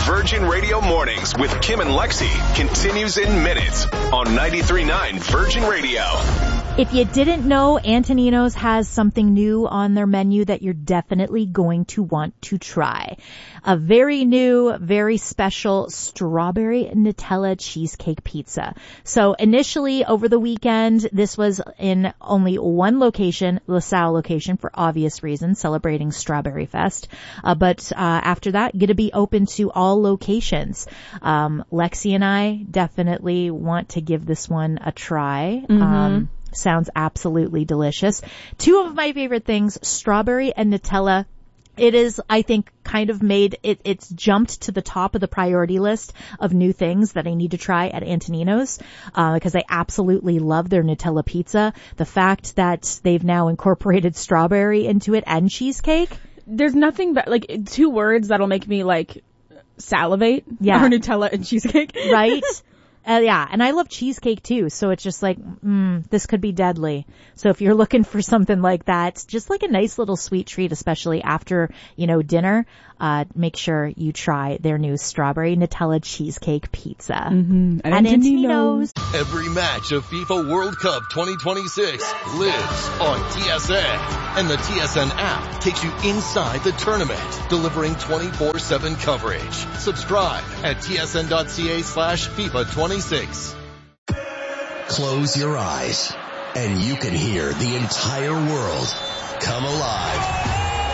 Virgin Radio Mornings with Kim and Lexi continues in minutes on 93.9 Virgin Radio. If you didn't know, Antonino's has something new on their menu that you're definitely going to want to try. A very new, very special strawberry Nutella cheesecake pizza. So initially over the weekend, this was in only one location, LaSalle location, for obvious reasons, celebrating Strawberry Fest. But after that, going to be open to all locations. Lexi and I definitely want to give this one a try. Mm-hmm. Sounds absolutely delicious. Two of my favorite things, strawberry and Nutella. It is, I think, kind of made it's jumped to the top of the priority list of new things that I need to try at Antonino's, because I absolutely love their Nutella pizza. The fact that they've now incorporated strawberry into it and cheesecake. There's nothing but, like, two words that'll make me, like, salivate. Yeah. Or Nutella and cheesecake. Right? Yeah, and I love cheesecake too, so it's just like, this could be deadly. So if you're looking for something like that, just like a nice little sweet treat, especially after, dinner, make sure you try their new strawberry Nutella cheesecake pizza. Mm-hmm. And Antonino's. Every match of FIFA World Cup 2026 lives on TSN. And the TSN app takes you inside the tournament, delivering 24/7 coverage. Subscribe at tsn.ca/FIFA 26. Close your eyes and you can hear the entire world come alive.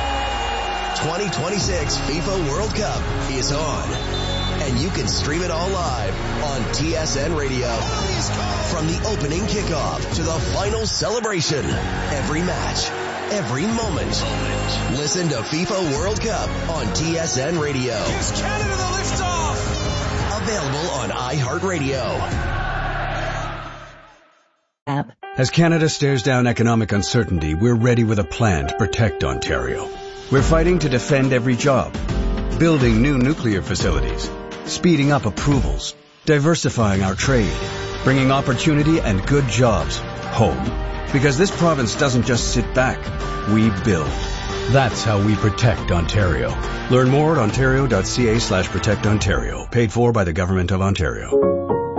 2026 FIFA World Cup is on, and you can stream it all live on TSN Radio. From the opening kickoff to the final celebration, every match, every moment. Listen to FIFA World Cup on TSN Radio. Here's Canada, the liftoff! Available on iHeartRadio. As Canada stares down economic uncertainty, we're ready with a plan to protect Ontario. We're fighting to defend every job, building new nuclear facilities, speeding up approvals, diversifying our trade, bringing opportunity and good jobs home. Because this province doesn't just sit back, we build. That's how we protect Ontario. Learn more at ontario.ca/protectontario. Paid for by the Government of Ontario.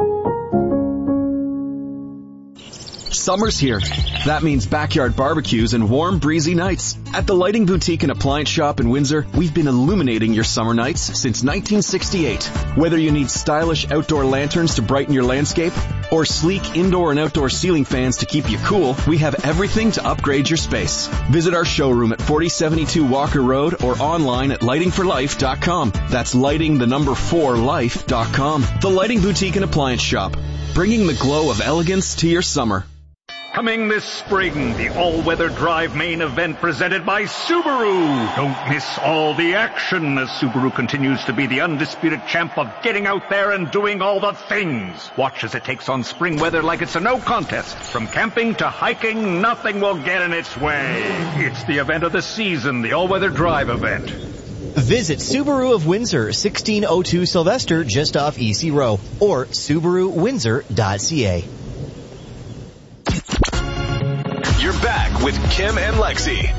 Summer's here. That means backyard barbecues and warm, breezy nights. At the Lighting Boutique and Appliance Shop in Windsor, we've been illuminating your summer nights since 1968. Whether you need stylish outdoor lanterns to brighten your landscape or sleek indoor and outdoor ceiling fans to keep you cool, we have everything to upgrade your space. Visit our showroom at 4072 Walker Road or online at lightingforlife.com. That's lighting4life.com. The Lighting Boutique and Appliance Shop, bringing the glow of elegance to your summer. Coming this spring, the all-weather drive main event presented by Subaru. Don't miss all the action as Subaru continues to be the undisputed champ of getting out there and doing all the things. Watch as it takes on spring weather like it's a no contest. From camping to hiking, nothing will get in its way. It's the event of the season, the all-weather drive event. Visit Subaru of Windsor, 1602 Sylvester, just off EC Row, or SubaruWindsor.ca. You're back with Kim and Lexi